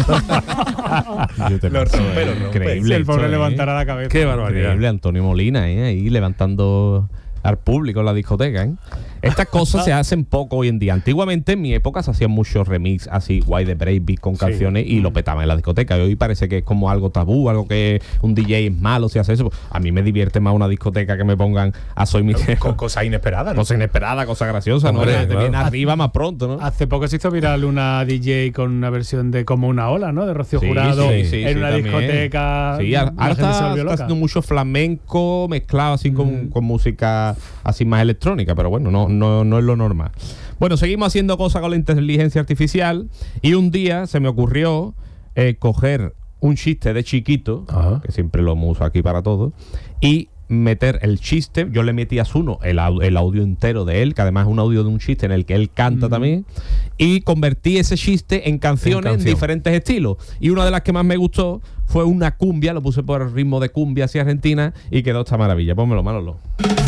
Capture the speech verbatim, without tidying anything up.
Yo te Los paso, rompe, eh, los rompe. increíble. Sí, el pobre esto, ¿eh? levantará la cabeza. Qué barbaridad. Increíble, Antonio Molina, ¿eh? Ahí levantando al público en la discoteca, ¿eh? Estas cosas se hacen poco hoy en día. Antiguamente, en mi época, se hacían muchos remix así, guay de breakbeat con canciones y lo petaban en la discoteca. Y hoy parece que es como algo tabú, algo que un D J es malo si hace eso. A mí me divierte más una discoteca que me pongan a Soy Miguel. Con cosas inesperadas, ¿no? Cosa inesperada, cosa graciosa, ¿no? Hombre, Te claro. viene arriba más pronto, ¿no? Hace poco se hizo viral una D J con una versión de Como una ola, ¿no? De Rocío Sí, Jurado sí, sí, en sí, una también. discoteca. Sí, la ahora gente se está, volvió está loca. haciendo mucho flamenco mezclado así con, Mm. con música así más electrónica, pero bueno, no, no, no es lo normal. Bueno, seguimos haciendo cosas con la inteligencia artificial y un día se me ocurrió eh, coger un chiste de Chiquito, Ajá. que siempre lo uso aquí para todo, y meter el chiste. Yo le metí a Zuno el, au- el audio entero de él, que además es un audio de un chiste en el que él canta Mm. también, y convertí ese chiste en canciones en, canción. diferentes estilos. Y una de las que más me gustó fue una cumbia, lo puse por el ritmo de cumbia hacia Argentina y quedó esta maravilla. Pónmelo, Manolo.